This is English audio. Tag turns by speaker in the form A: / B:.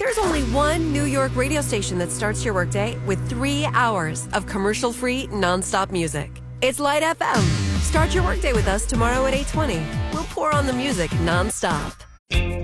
A: There's only one New York radio station that starts your workday with 3 hours of commercial-free, nonstop music. It's Light FM. Start your workday with us tomorrow at 8:20. We'll pour on the music nonstop.